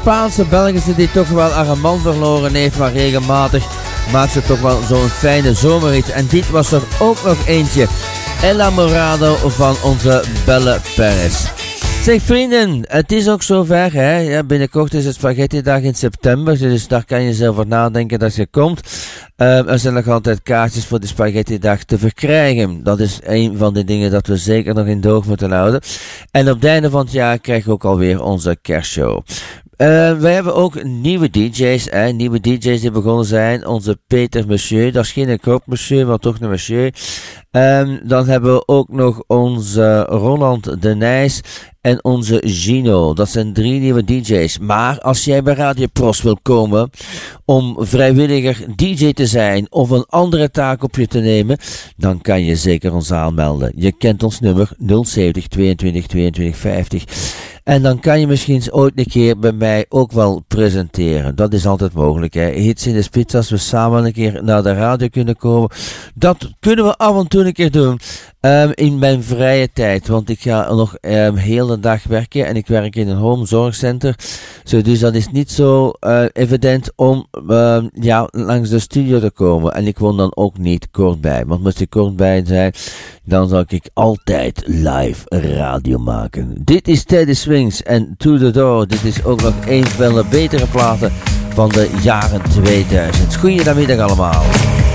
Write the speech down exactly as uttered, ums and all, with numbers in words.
Spaanse Belgische die toch wel haar man verloren heeft, maar regelmatig maakt ze toch wel zo'n fijne zomerhit. En dit was er ook nog eentje. El Amorado van onze Belle Perez. Zeg vrienden, het is ook zover, hè? Ja, binnenkort is het Spaghetti-dag in september, dus daar kan je zelf over nadenken dat je komt. Uh, er zijn nog altijd kaartjes voor de Spaghetti-dag te verkrijgen. Dat is een van de dingen dat we zeker nog in doog moeten houden. En op het einde van het jaar krijgen we ook alweer onze kerstshow. Uh, wij hebben ook nieuwe D J's, hè? Nieuwe D J's die begonnen zijn. Onze Peter Monsieur, dat is geen kop Monsieur, maar toch een Monsieur. Um, dan hebben we ook nog onze Roland de Nijs en onze Gino. Dat zijn drie nieuwe D J's. Maar als jij bij Radio Pros wil komen om vrijwilliger D J te zijn of een andere taak op je te nemen, dan kan je zeker ons aanmelden. Je kent ons nummer nul zeventig tweeëntwintig tweeëntwintig vijftig. En dan kan je misschien ooit een keer bij mij ook wel presenteren. Dat is altijd mogelijk, hè. Hits in de spits, als we samen een keer naar de radio kunnen komen. Dat kunnen we af en toe een keer doen. Um, in mijn vrije tijd. Want ik ga nog um, heel de dag werken. En ik werk in een home zorgcenter. So, dus dat is niet zo uh, evident om uh, ja, langs de studio te komen. En ik woon dan ook niet kortbij. Want moest ik kortbij zijn, dan zou ik altijd live radio maken. Dit is Teddy Swings en To The Door. Dit is ook nog een van de betere platen van de jaren tweeduizend. Goeiedag allemaal.